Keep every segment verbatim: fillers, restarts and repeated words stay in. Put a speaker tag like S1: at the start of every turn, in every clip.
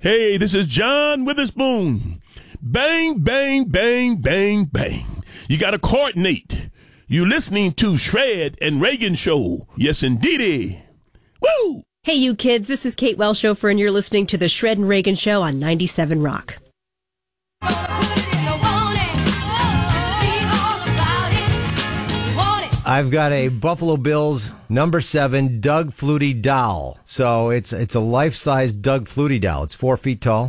S1: Hey, this is John Witherspoon. Bang, bang, bang, bang, bang. You got to coordinate. You listening to Shred and Reagan Show. Yes, indeedy. Woo!
S2: Hey, you kids, this is Kate Welshofer, and you're listening to the Shred and Reagan Show on ninety-seven Rock.
S3: I've got a Buffalo Bills number seven Doug Flutie doll. So it's it's a life-size Doug Flutie doll. It's four feet tall.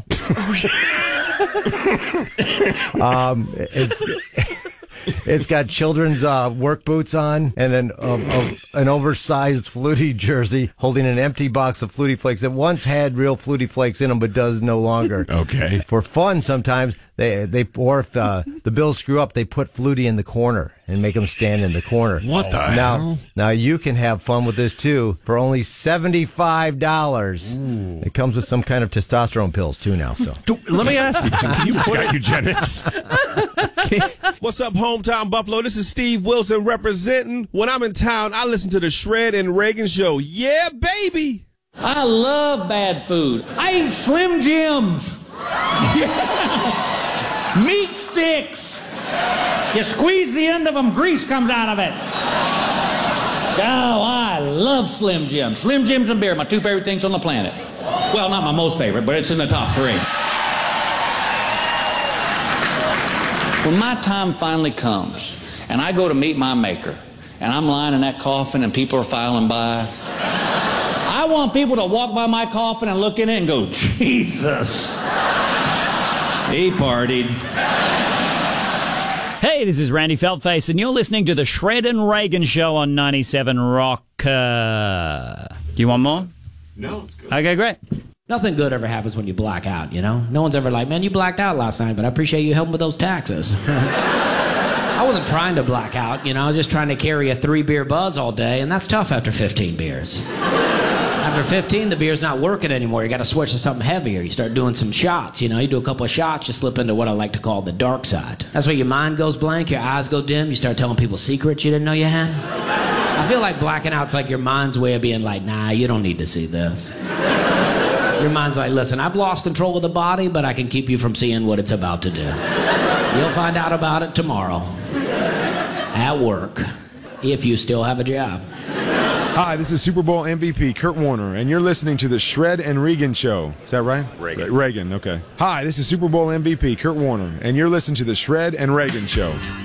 S3: um, it's it's got children's uh, work boots on and an uh, uh, an oversized Flutie jersey holding an empty box of Flutie Flakes that once had real Flutie Flakes in them but does no longer.
S1: Okay.
S3: For fun, sometimes they they or if uh, the Bills screw up, they put Flutie in the corner and make him stand in the corner.
S1: What the
S3: now,
S1: hell?
S3: Now you can have fun with this too for only seventy-five dollars. It comes with some kind of testosterone pills too now. So
S1: Do, let me ask you, can you put it eugenics?
S4: What's up, hometown Buffalo? This is Steve Wilson representing. When I'm in town, I listen to the Shred and Reagan Show. Yeah, baby.
S5: I love bad food. I eat Slim Jims. Yes. Meat sticks. You squeeze the end of them, grease comes out of it. Oh, I love Slim Jims. Slim Jims and beer, my two favorite things on the planet. Well, not my most favorite, but it's in the top three. When my time finally comes, and I go to meet my maker, and I'm lying in that coffin and people are filing by, I want people to walk by my coffin and look in it and go, Jesus. He partied.
S6: Hey, this is Randy Feltface, and you're listening to the Shred and Reagan Show on ninety-seven Rock. Uh, do you want more?
S4: No, it's good.
S6: Okay, great.
S7: Nothing good ever happens when you black out, you know? No one's ever like, man, you blacked out last night, but I appreciate you helping with those taxes. I wasn't trying to black out, you know? I was just trying to carry a three-beer buzz all day, and that's tough after fifteen beers. After fifteen, the beer's not working anymore. You got to switch to something heavier. You start doing some shots, you know? You do a couple of shots, you slip into what I like to call the dark side. That's where your mind goes blank, your eyes go dim, you start telling people secrets you didn't know you had. I feel like blacking out's like your mind's way of being like, nah, you don't need to see this. Your mind's like, listen, I've lost control of the body, but I can keep you from seeing what it's about to do. You'll find out about it tomorrow. At work. If you still have a job.
S8: Hi, this is Super Bowl M V P Kurt Warner, and you're listening to the Shred and Reagan Show. Is that right?
S4: Reagan.
S8: Reagan, okay. Hi, this is Super Bowl M V P Kurt Warner, and you're listening to the Shred and Reagan Show.